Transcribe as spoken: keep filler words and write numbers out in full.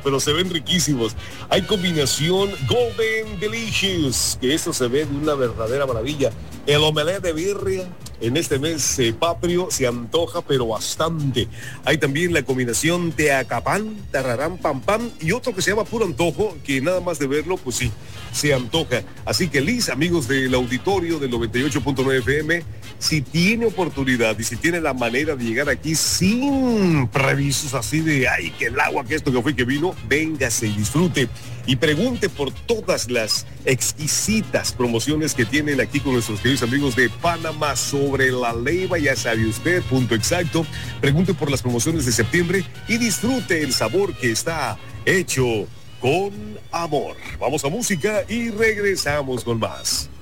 pero se ven riquísimos. Hay combinación Golden Delicious, que eso se ve de una verdadera maravilla. El omelette de birria en este mes eh, patrio se antoja, pero bastante. Hay también la combinación teacapán, tararán, pam, pam, y otro que se llama puro antojo, que nada más de verlo, pues sí, se antoja. Así que, Liz, amigos del auditorio del noventa y ocho punto nueve F M, si tiene oportunidad y si tiene la manera de llegar aquí sin previsos así de, ay, que el agua, que esto, que fue, que vino, véngase y disfrute. Y pregunte por todas las exquisitas promociones que tienen aquí con nuestros queridos amigos de Panamá sobre la Leyva, ya sabe usted, punto exacto. Pregunte por las promociones de septiembre y disfrute el sabor que está hecho con amor. Vamos a música y regresamos con más.